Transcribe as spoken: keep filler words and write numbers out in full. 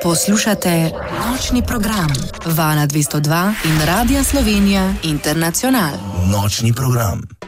Poslušate nočni program Vala dvesto dva in Radia Slovenija Internacional. Nočni program.